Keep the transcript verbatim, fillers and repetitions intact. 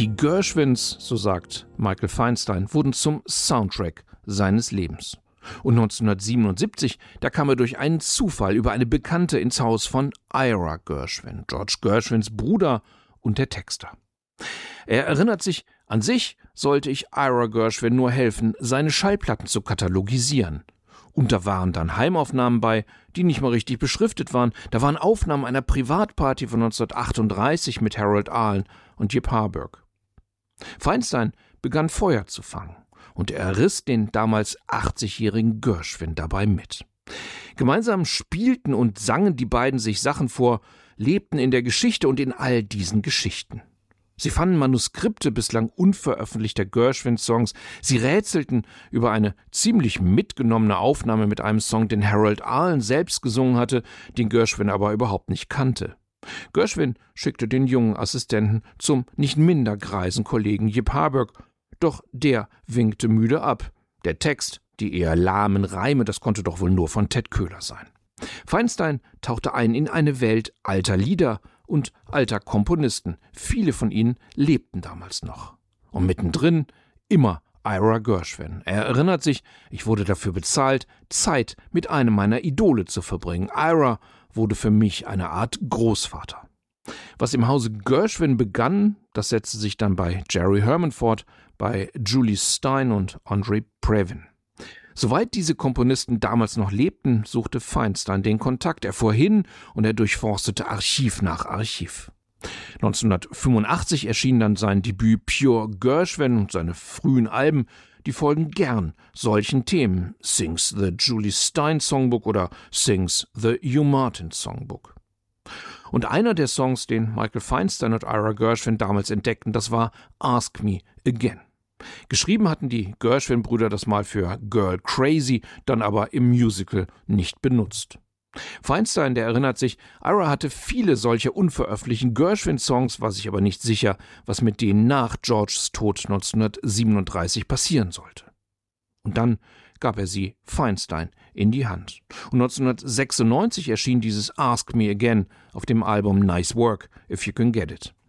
Die Gershwins, so sagt Michael Feinstein, wurden zum Soundtrack seines Lebens. Und neunzehnhundertsiebenundsiebzig, da kam er durch einen Zufall über eine Bekannte ins Haus von Ira Gershwin, George Gershwins Bruder und der Texter. Er erinnert sich, an sich sollte ich Ira Gershwin nur helfen, seine Schallplatten zu katalogisieren. Und da waren dann Heimaufnahmen bei, die nicht mal richtig beschriftet waren. Da waren Aufnahmen einer Privatparty von neunzehnhundertachtunddreißig mit Harold Arlen und Yip Harburg. Feinstein begann Feuer zu fangen und er riss den damals achtzigjährigen Gershwin dabei mit. Gemeinsam spielten und sangen die beiden sich Sachen vor, lebten in der Geschichte und in all diesen Geschichten. Sie fanden Manuskripte bislang unveröffentlichter Gershwin-Songs. Sie rätselten über eine ziemlich mitgenommene Aufnahme mit einem Song, den Harold Arlen selbst gesungen hatte, den Gershwin aber überhaupt nicht kannte. Gershwin schickte den jungen Assistenten zum nicht minder greisen Kollegen Yip Harburg, doch der winkte müde ab. Der Text, die eher lahmen Reime, das konnte doch wohl nur von Ted Köhler sein. Feinstein tauchte ein in eine Welt alter Lieder und alter Komponisten. Viele von ihnen lebten damals noch. Und mittendrin immer Ira Gershwin. Er erinnert sich, ich wurde dafür bezahlt, Zeit mit einem meiner Idole zu verbringen. Ira wurde für mich eine Art Großvater. Was im Hause Gershwin begann, das setzte sich dann bei Jerry Herman fort, bei Julie Stein und Andre Previn. Soweit diese Komponisten damals noch lebten, suchte Feinstein den Kontakt. Er fuhr hin und er durchforstete Archiv nach Archiv. neunzehnhundertfünfundachtzig erschien dann sein Debüt Pure Gershwin und seine frühen Alben, die folgen gern solchen Themen. Sings the Julie Stein Songbook oder Sings the Hugh Martin Songbook. Und einer der Songs, den Michael Feinstein und Ira Gershwin damals entdeckten, das war Ask Me Again. Geschrieben hatten die Gershwin-Brüder das mal für Girl Crazy, dann aber im Musical nicht benutzt. Feinstein, der erinnert sich, Ira hatte viele solcher unveröffentlichten Gershwin-Songs, war sich aber nicht sicher, was mit denen nach Georges Tod neunzehnhundertsiebenunddreißig passieren sollte. Und dann gab er sie Feinstein in die Hand. Und neunzehnhundertsechsundneunzig erschien dieses Ask Me Again auf dem Album Nice Work, If You Can Get It.